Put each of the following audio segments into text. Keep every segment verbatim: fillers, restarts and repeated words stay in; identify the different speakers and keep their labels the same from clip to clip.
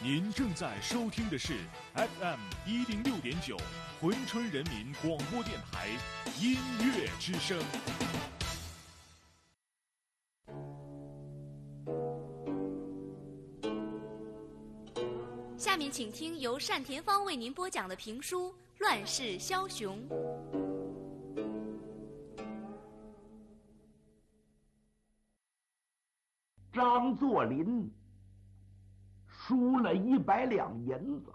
Speaker 1: 您正在收听的是 F M 一零六点九珲春人民广播电台音乐之声。
Speaker 2: 下面请听由单田芳为您播讲的评书《乱世枭雄》。
Speaker 3: 张作霖输了一百两银子，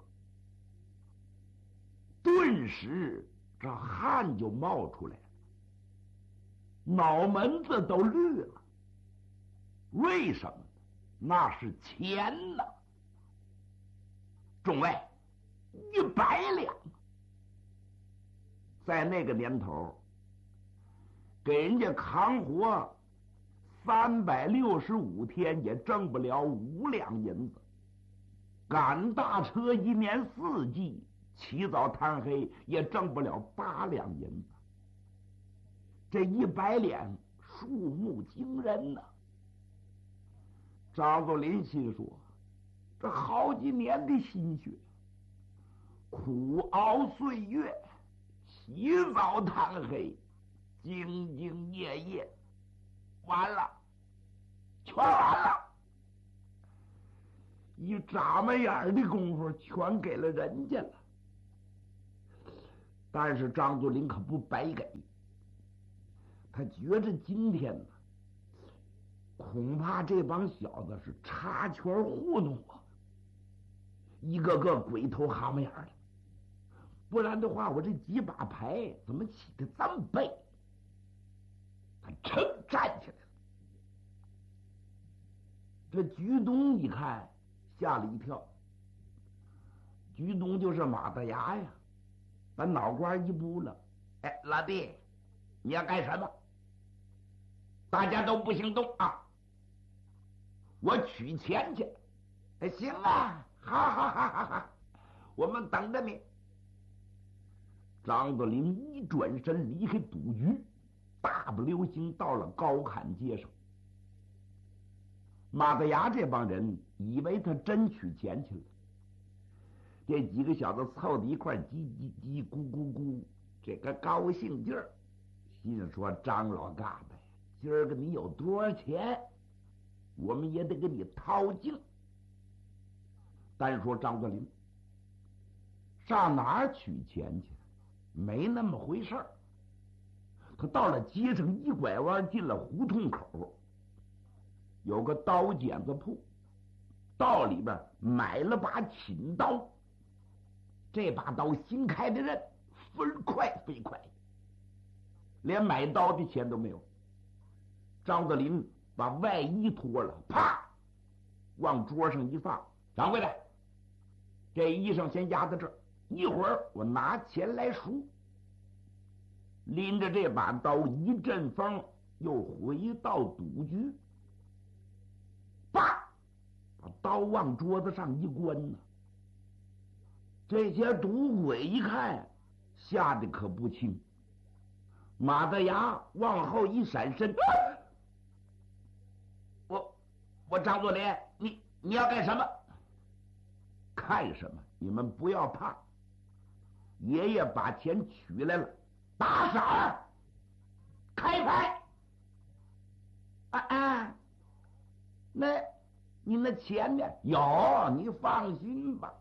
Speaker 3: 顿时这汗就冒出来了，脑门子都绿了。为什么呢？那是钱呐！众位，一百两，在那个年头，给人家扛活三百六十五天也挣不了五两银子，赶大车一年四季起早贪黑也挣不了八两银子。这一百两数目惊人呐、啊！张作霖心说，这好几年的心血，苦熬岁月，起早贪黑，兢兢业业，完了，全完了，一眨巴眼的功夫全给了人家了。但是张作霖可不白给，他觉着今天呢，恐怕这帮小子是插拳糊弄我，一个个鬼头蛤蟆眼的，不然的话我这几把牌怎么起得这么背？他噌站起来了。这鞠东一看吓了一跳，鞠东就是马大牙呀，把脑瓜一拨了，哎，老弟，你要干什么？大家都不行动啊！我取钱去。哎，行啊，好好好好好，我们等着你。张作霖一转身离开赌局，大步流星到了高坎街上。马大牙这帮人以为他真取钱去了，这几个小子凑在一块叽叽叽咕咕咕，这个高兴劲儿，心说张老嘎子，今儿个你有多少钱，我们也得给你掏净。单说张作霖上哪儿取钱去？没那么回事儿。他到了街上一拐弯，进了胡同口，有个刀剪子铺，到里边买了把琴刀。这把刀新开的刃，飞快飞快，连买刀的钱都没有。张作霖把外衣脱了，啪往桌上一放，掌柜的，这衣裳先压在这儿，一会儿我拿钱来赎。拎着这把刀一阵风，又回到赌局，啪把刀往桌子上一关呢。这些赌鬼一看，吓得可不轻。马大牙往后一闪身，啊、我我张作霖，你你要干什么？看什么？你们不要怕，爷爷把钱取来了，打色儿，开牌。啊啊，那你那钱呢？有，你放心吧。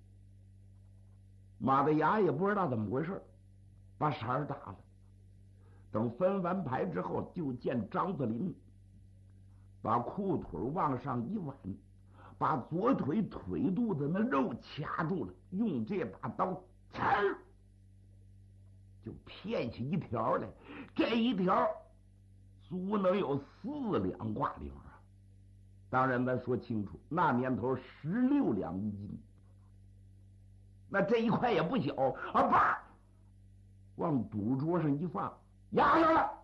Speaker 3: 马大牙也不知道怎么回事，把色儿打了。等分完牌之后，就见张作霖把裤腿往上一挽，把左腿腿肚子那肉掐住了，用这把刀呲儿就片下一条来。这一条足能有四两挂零啊！当然咱说清楚，那年头十六两一斤，那这一块也不小啊！啪往赌桌上一放，压上了。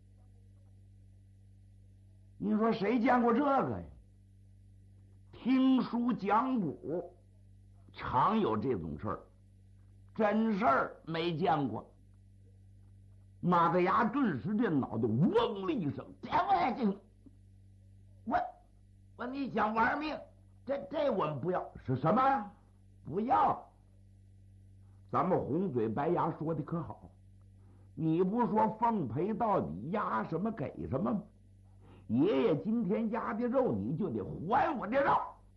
Speaker 3: 你说谁见过这个呀？听书讲古常有这种事儿，真事儿没见过。马大牙顿时这脑袋嗡了一声，这我我我你想玩命，这这这我们不要。是什么？不要？咱们红嘴白牙说的可好？你不说奉陪到底，压什么给什么吗？爷爷今天压的肉，你就得还我的肉。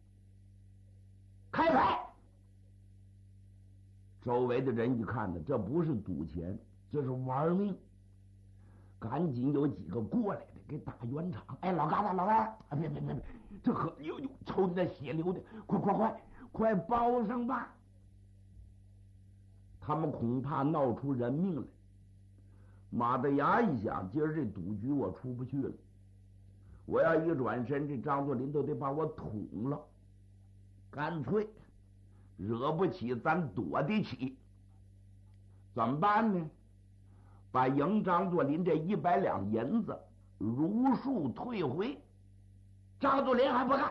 Speaker 3: 开牌！周围的人一看呢，这不是赌钱，这是玩命。赶紧有几个过来的给打圆场。哎，老疙瘩，老疙瘩，啊，别别别别，这可呦呦，瞅你那血流的，快快快快包上吧！他们恐怕闹出人命来。马大牙一想，今儿这赌局我出不去了，我要一转身，这张作霖都得把我捅了。干脆惹不起，咱躲得起。怎么办呢？把赢张作霖这一百两银子如数退回。张作霖还不干，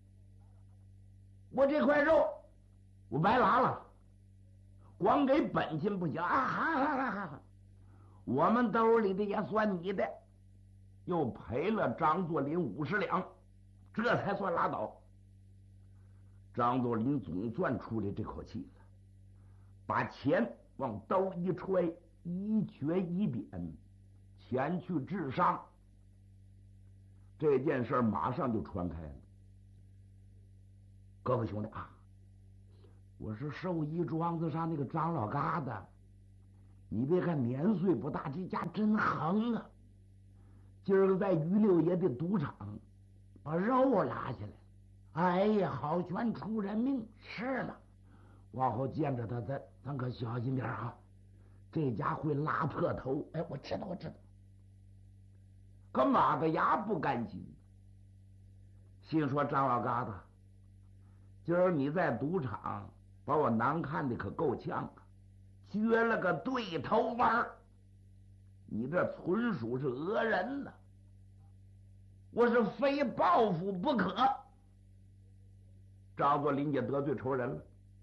Speaker 3: 我这块肉我白拿了，光给本钱不行啊！哈哈哈哈！我们兜里的也算你的，又赔了张作霖五十两，这才算拉倒。张作霖总算出来这口气了，把钱往兜一揣，一瘸一扁，前去治伤。这件事马上就传开了。各位兄弟啊，我是寿衣庄子上那个张老疙瘩，你别看年岁不大，这家真横啊！今儿个在于六爷的赌场把肉拉下来，哎呀，好悬出人命！是呢，往后见着他，咱咱可小心点啊！这家会拉破头。哎，我知道，我知道。可马大牙不甘心，心说张老疙瘩，今儿你在赌场把我难看的可够呛啊，撅了个对头弯，你这纯属是讹人呢！我是非报复不可。张作霖也得罪仇人了。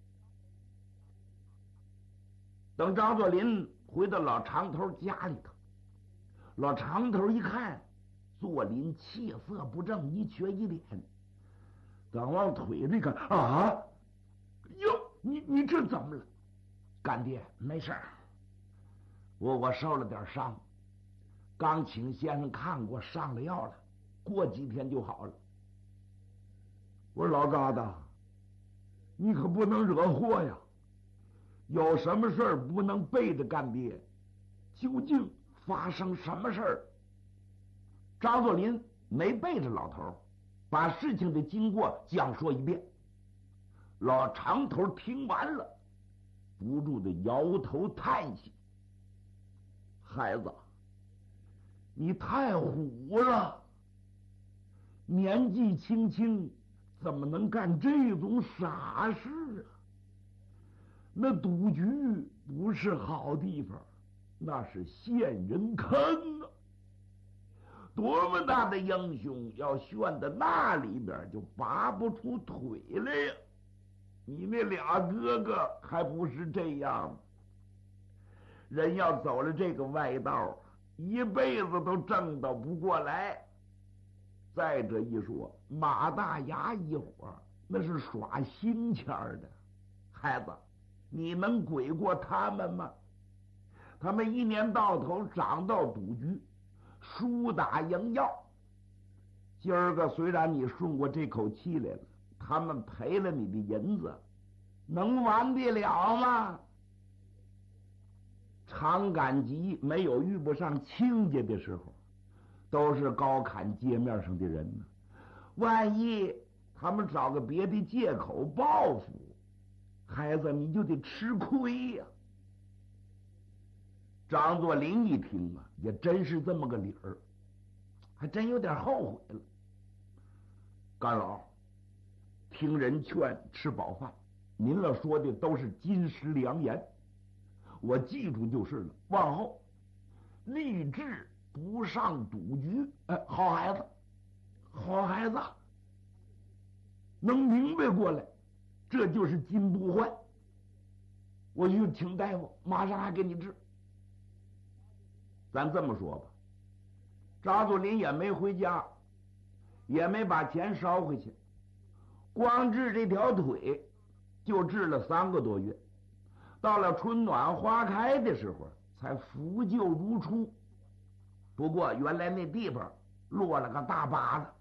Speaker 3: 等张作霖回到老长头家里头，老长头一看作霖气色不正，一瘸一脸，等往腿上一看，啊，哟，你你这怎么了？干爹，没事儿，我我受了点伤，刚请先生看过，上了药了，过几天就好了。我说老疙瘩，你可不能惹祸呀！有什么事儿不能背着干爹？究竟发生什么事儿？张作霖没背着老头，把事情的经过讲说一遍。老长头听完了，不住的摇头叹息：“孩子，你太虎了，年纪轻轻怎么能干这种傻事啊？那赌局不是好地方，那是陷人坑啊！多么大的英雄，要陷到那里边就拔不出腿来呀！你那俩哥哥还不是这样？人要走了这个歪道，一辈子都挣到不过来。再者一说，马大牙一伙那是耍心钱的，孩子，你能鬼过他们吗？他们一年到头涨到赌局，输打赢要。今儿个虽然你顺过这口气来了，他们赔了你的银子，能完得了吗？常赶集没有遇不上亲家的时候，都是高侃街面上的人呢。万一他们找个别的借口报复，孩子你就得吃亏呀、啊。张作霖一听啊，也真是这么个理儿，还真有点后悔了。干老，听人劝，吃饱饭，您了说的都是金石良言，我记住就是了。往后立志不上赌局。哎，好孩子，好孩子，能明白过来，这就是金不换。我去请大夫，马上还给你治。咱这么说吧，张作霖也没回家，也没把钱捎回去， 光治这条腿就治了三个多月，到了春暖花开的时候才复旧如初。不过原来那地方落了个大疤子。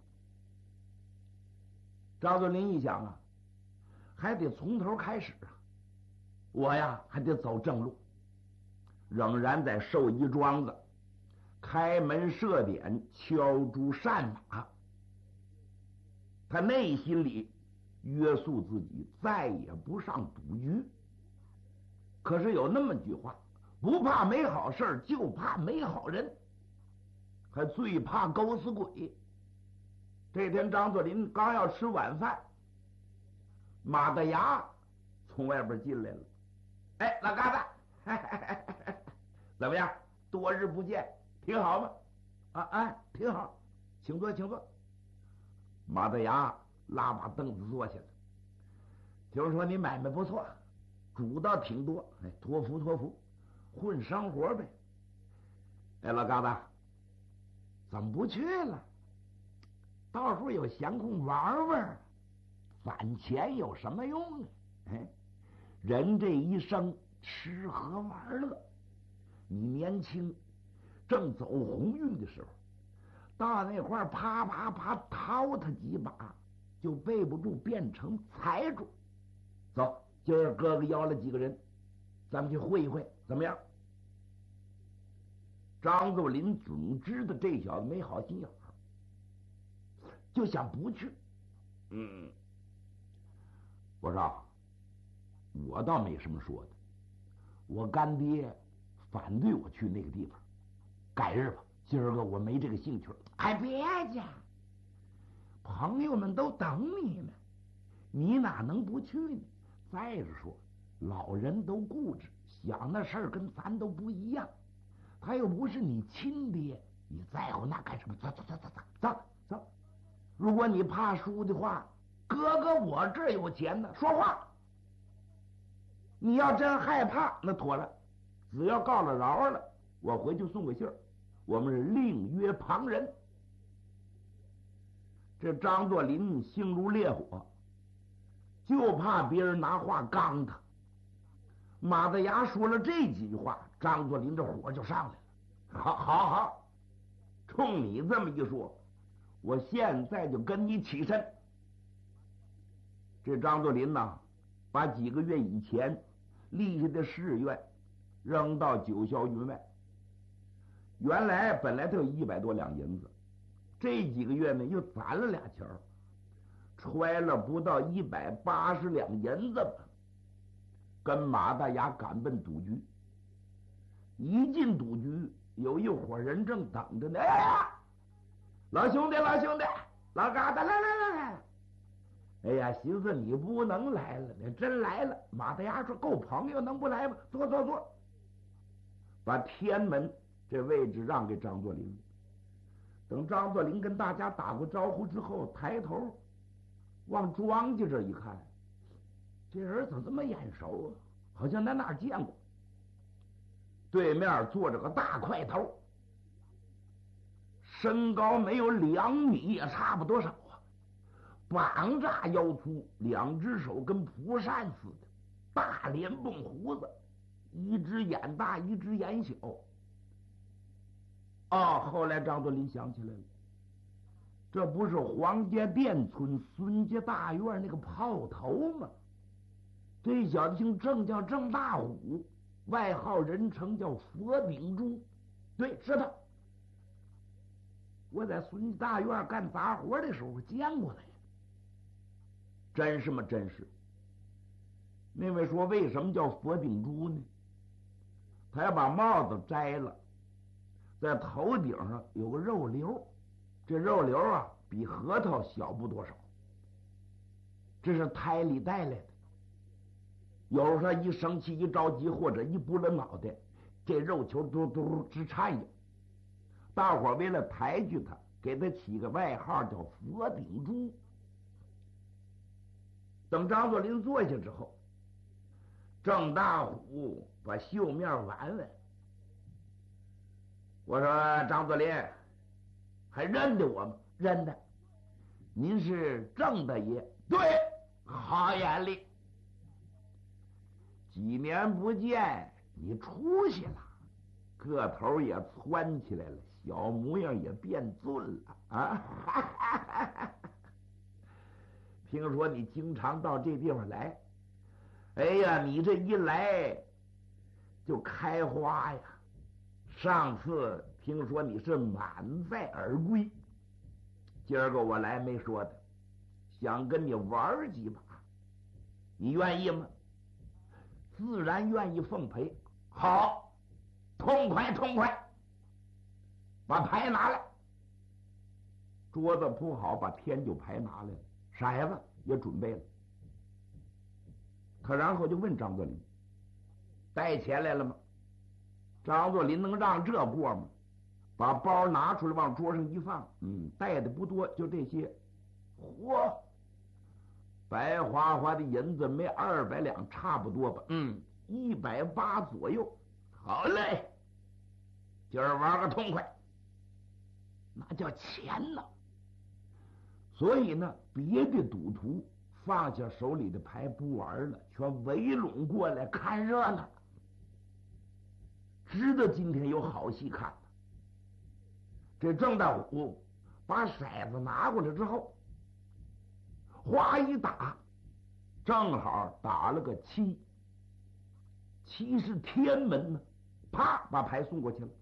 Speaker 3: 张作霖一想啊，还得从头开始啊，我呀还得走正路，仍然在寿衣庄子开门设点，敲竹扇马。他内心里约束自己，再也不上赌局。可是有那么句话，不怕没好事，就怕没好人，还最怕狗死鬼。这天张作霖刚要吃晚饭，马大牙从外边进来了。哎，老嘎子，怎么样？多日不见，挺好吗？啊，哎，挺好，请坐，请坐。马大牙拉把凳子坐下了。听说你买卖不错，主倒挺多，哎，托福托福，混生活呗。哎，老嘎子，怎么不去了？到时候有闲空玩玩，攒钱有什么用啊？哎，人这一生吃喝玩乐，你年轻正走鸿运的时候，到那块儿啪啪啪掏他几把，就背不住变成财主。走，今儿哥哥邀了几个人，咱们去会一会，怎么样？张作霖总知道这小子没好心眼儿，就想不去。嗯，我说我倒没什么说的，我干爹反对我去那个地方，改日吧，今儿个我没这个兴趣。哎，别介，朋友们都等你呢，你哪能不去呢？再者说，老人都固执，想那事儿跟咱都不一样。他又不是你亲爹，你在乎那干什么？走走走走走走走！如果你怕输的话，哥哥我这儿有钱呢。说话，你要真害怕，那妥了，只要告了饶了，我回去送个信儿，我们是另约旁人。这张作霖性如烈火，就怕别人拿话刚他。马大牙说了这几句话，张作霖这火就上来了。好，好，好，冲你这么一说，我现在就跟你起身。这张作霖呐，把几个月以前立下的誓愿扔到九霄云外。原来本来他有一百多两银子，这几个月呢又攒了俩钱儿，揣了不到一百八十两银子吧，跟马大牙赶奔赌局。一进赌局，有一伙人正等着呢。哎呀，老兄弟，老兄弟，老嘎达，来来来来！哎呀，寻思你不能来了，你真来了。马大牙说：“够朋友，能不来吗？坐坐坐。”把天门这位置让给张作霖。等张作霖跟大家打过招呼之后，抬头往庄稼这一看，这人怎么这么眼熟啊？好像在哪儿见过。对面坐着个大块头，身高没有两米也差不多少啊，膀炸腰粗，两只手跟蒲扇似的，大脸蹦胡子，一只眼大一只眼小。哦，后来张作霖想起来了，这不是黄家店村孙家大院那个炮头吗？这小子姓郑，叫郑大虎，外号人称叫佛顶珠。对，是他。我在孙家大院干杂活的时候见过他呀。真是吗？真是。那位说为什么叫佛顶珠呢？他要把帽子摘了，在头顶上有个肉瘤，这肉瘤啊比核桃小不多少，这是胎里带来的。有时候一生气一着急或者一拨了脑袋，这肉球嘟嘟直颤悠。大伙为了抬举他，给他起个外号叫佛顶珠。等张作霖坐下之后，郑大虎把袖面挽挽。我说张作霖，还认得我吗？认得。您是郑大爷， 对，好眼力。几年不见，你出息了，个头也蹿起来了，小模样也变俊了啊！听说你经常到这地方来，哎呀，你这一来就开花呀！上次听说你是满载而归，今儿个我来没说的，想跟你玩几把，你愿意吗？自然愿意奉陪。好，痛快痛快，把牌拿来。桌子铺好，把天九牌拿来了，骰子也准备了。可然后就问张作霖：“带钱来了吗？”张作霖能让这过吗？把包拿出来往桌上一放，嗯，带的不多，就这些。嚯，白花花的银子没二百两差不多吧？嗯，一百八左右。好嘞，今儿玩个痛快，那叫钱呢。所以呢，别的赌徒放下手里的牌不玩了，全围拢过来看热闹，知道今天有好戏看了。这郑大虎把骰子拿过来之后，哗一打，正好打了个七，七是天门呢，啪把牌送过去了。